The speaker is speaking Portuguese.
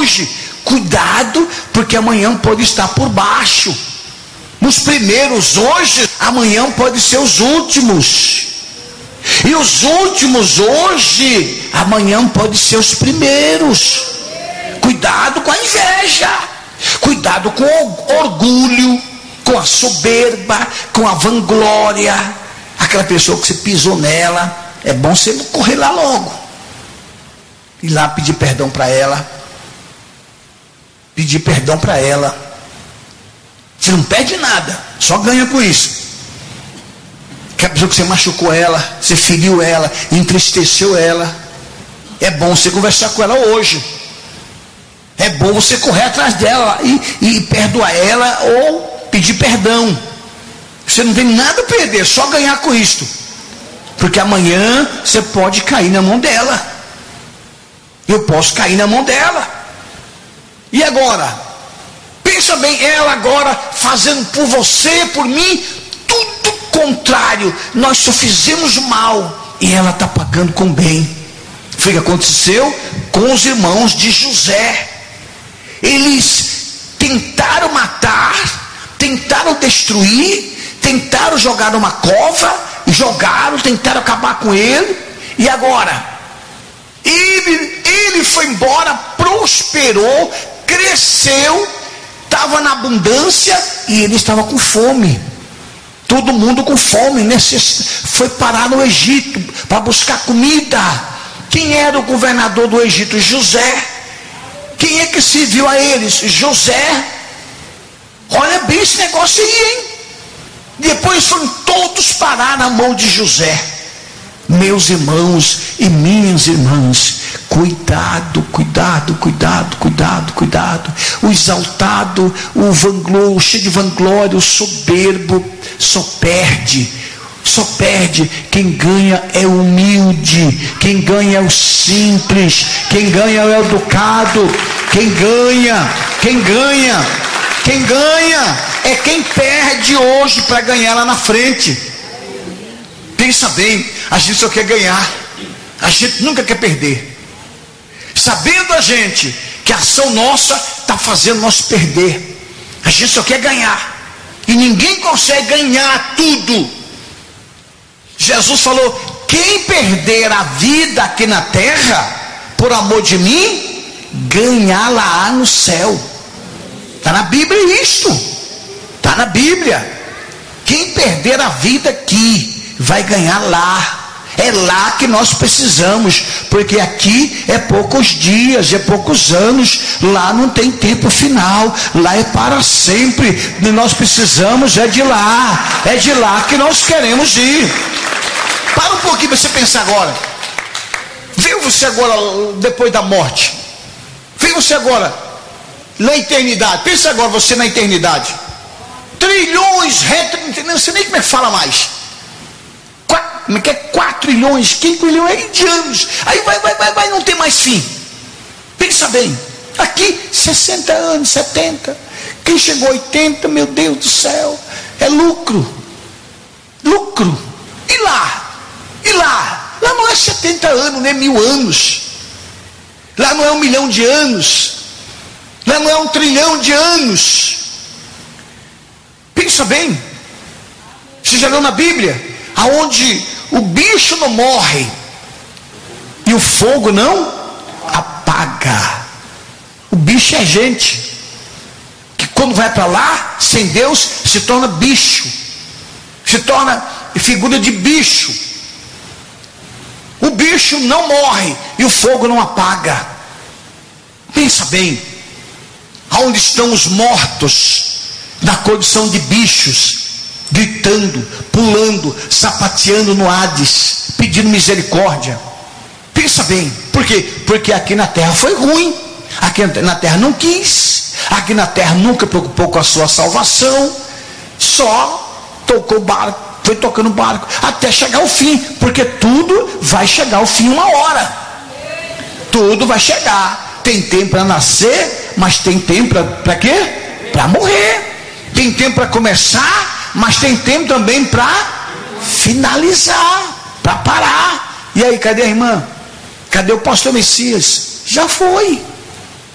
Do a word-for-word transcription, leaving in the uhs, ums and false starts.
hoje, cuidado, porque amanhã pode estar por baixo. Os primeiros hoje, amanhã pode ser os últimos. E os últimos hoje, amanhã pode ser os primeiros. Cuidado com a inveja, cuidado com o orgulho, com a soberba, com a vanglória. Aquela pessoa que você pisou nela, é bom você correr lá logo, ir lá pedir perdão para ela, pedir perdão para ela. Você não perde nada, só ganha com isso. Aquela pessoa que você machucou ela, você feriu ela, entristeceu ela, é bom você conversar com ela hoje. É bom você correr atrás dela e, e perdoar ela ou pedir perdão. Você não tem nada a perder, só ganhar com isto. Porque amanhã você pode cair na mão dela. Eu posso cair na mão dela. E agora? Pensa bem, ela agora fazendo por você, por mim, tudo contrário. Nós só fizemos mal e ela está pagando com bem. Foi o que aconteceu com os irmãos de José. Eles tentaram matar, tentaram destruir, tentaram jogar numa cova, jogaram, tentaram acabar com ele. E agora? Ele, ele foi embora, prosperou, cresceu, estava na abundância e ele estava com fome. Todo mundo com fome, necess... foi parar no Egito para buscar comida. Quem era o governador do Egito? José. Quem é que serviu a eles? José. Olha bem esse negócio aí, hein? Depois foram todos parar na mão de José. Meus irmãos e minhas irmãs, cuidado, cuidado, cuidado, cuidado, cuidado. O exaltado, o vanglório, o cheio de vanglória, o soberbo, só perde. Só perde. Quem ganha é o humilde, quem ganha é o simples, quem ganha é o educado. Quem ganha, quem ganha, quem ganha é quem perde hoje para ganhar lá na frente. Pensa bem, a gente só quer ganhar, a gente nunca quer perder. Sabendo a gente que a ação nossa está fazendo nós perder, a gente só quer ganhar, e ninguém consegue ganhar tudo. Jesus falou: quem perder a vida aqui na terra por amor de mim, ganhá-la no céu. Está na Bíblia isto, está na Bíblia. Quem perder a vida aqui vai ganhar lá. É lá que nós precisamos, porque aqui é poucos dias, é poucos anos. Lá não tem tempo final, lá é para sempre. E nós precisamos é de lá, é de lá que nós queremos ir. Para um pouquinho para você pensar agora. Veio você agora depois da morte, veio você agora na eternidade. Pensa agora você na eternidade. Trilhões, retro, não sei nem como é que fala mais. Como é que é? quatro trilhões, quinze trilhões de anos. Aí vai, vai, vai, vai, não tem mais fim. Pensa bem. Aqui, sessenta anos, setenta. Quem chegou a oitenta, meu Deus do céu, é lucro. Lucro. E lá? E lá? Lá não é setenta anos, nem mil anos. Lá não é um milhão de anos. Lá não é um trilhão de anos. Pensa bem. Você já leu na Bíblia? Aonde o bicho não morre e o fogo não apaga. O bicho é gente que quando vai para lá sem Deus se torna bicho, se torna figura de bicho. O bicho não morre e o fogo não apaga. Pensa bem, aonde estão os mortos na condição de bichos, gritando, pulando, sapateando no Hades, pedindo misericórdia. Pensa bem, por quê? Porque aqui na terra foi ruim, aqui na terra não quis, aqui na terra nunca preocupou com a sua salvação, só tocou barco, foi tocando barco, até chegar ao fim, porque tudo vai chegar ao fim uma hora, tudo vai chegar. Tem tempo para nascer, mas tem tempo para quê? Para morrer. Tem tempo para começar, mas tem tempo também para finalizar, para parar. E aí, cadê a irmã? Cadê o pastor Messias? Já foi.